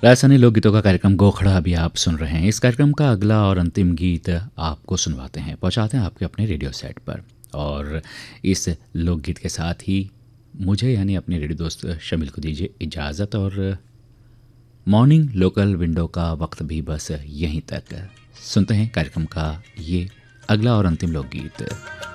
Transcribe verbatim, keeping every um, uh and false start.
राजस्थानी लोकगीतों का कार्यक्रम गोखड़ा अभी आप सुन रहे हैं। इस कार्यक्रम का अगला और अंतिम गीत आपको सुनवाते हैं, पहुंचाते हैं आपके अपने रेडियो सेट पर। और इस लोकगीत के साथ ही मुझे यानी अपने रेडियो दोस्त शमील को दीजिए इजाज़त। और मॉर्निंग लोकल विंडो का वक्त भी बस यहीं तक। सुनते हैं कार्यक्रम का ये अगला और अंतिम लोकगीत।